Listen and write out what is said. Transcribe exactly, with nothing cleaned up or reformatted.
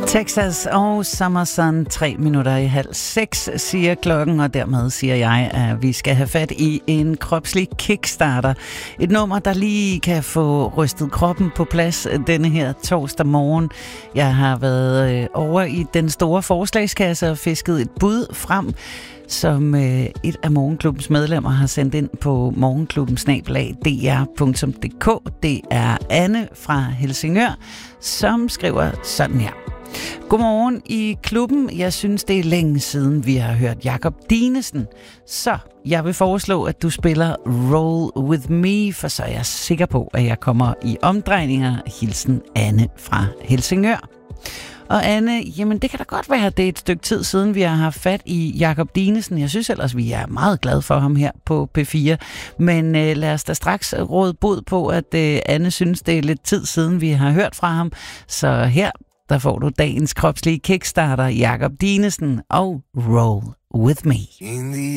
Texas og Summer Sun, tre minutter i halv seks, siger klokken, og dermed siger jeg, at vi skal have fat i en kropslig kickstarter. Et nummer, der lige kan få rystet kroppen på plads denne her torsdag morgen. Jeg har været over i den store forslagskasse og fisket et bud frem, som øh, et af Morgenklubbens medlemmer har sendt ind på morgenklubben snabel-a d r punktum d k. Det er Anne fra Helsingør, som skriver sådan her. Godmorgen i klubben. Jeg synes, det er længe siden, vi har hørt Jakob Dinesen. Så jeg vil foreslå, at du spiller Roll With Me, for så er jeg sikker på, at jeg kommer i omdrejninger. Hilsen Anne fra Helsingør. Og Anne, jamen det kan da godt være, at det er et stykke tid siden, vi har haft fat i Jakob Dinesen. Jeg synes ellers, vi er meget glade for ham her på P fire. Men øh, lad os da straks råde bod på, at øh, Anne synes, det er lidt tid siden, vi har hørt fra ham. Så her, der får du dagens kropslige kickstarter, Jakob Dinesen og Roll With Me.